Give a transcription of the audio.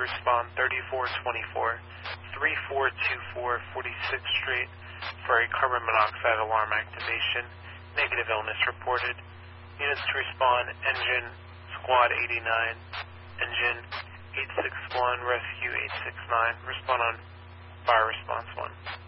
respond 3424, 3424 46th Street for a carbon monoxide alarm activation. Negative illness reported. Units to respond, Engine Squad 89, Engine 861, Rescue 869. Respond on Fire Response 1.